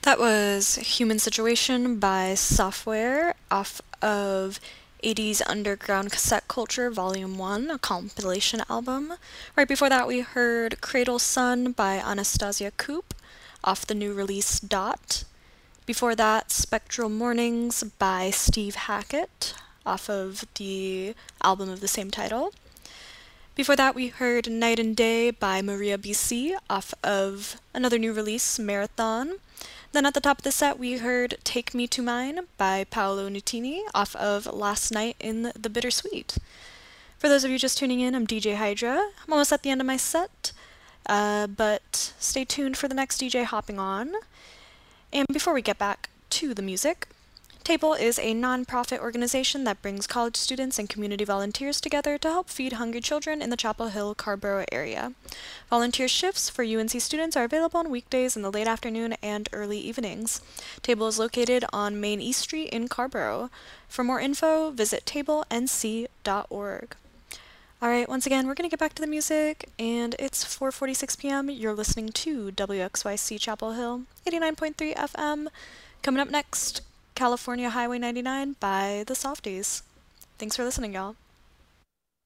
That was Human Situation by Software off of 80s Underground Cassette Culture Volume 1, a compilation album. Right before that, we heard Cradle Sun by Anastasia Coop off the new release Dot. Before that, Spectral Mornings by Steve Hackett off of the album of the same title. Before that, we heard Night and Day by Maria BC off of another new release, Marathon. Then at the top of the set, we heard Take Me to Mine by Paolo Nutini off of Last Night in the Bittersweet. For those of you just tuning in, I'm DJ Hydra. I'm almost at the end of my set, but stay tuned for the next DJ hopping on. And before we get back to the music, Table is a non-profit organization that brings college students and community volunteers together to help feed hungry children in the Chapel Hill, Carrboro area. Volunteer shifts for UNC students are available on weekdays in the late afternoon and early evenings. Table is located on Main East Street in Carrboro. For more info, visit tablenc.org. Alright, once again, we're going to get back to the music, and it's 4:46 p.m. You're listening to WXYC Chapel Hill, 89.3 FM. Coming up next, California Highway 99 by The Softies. Thanks for listening, y'all.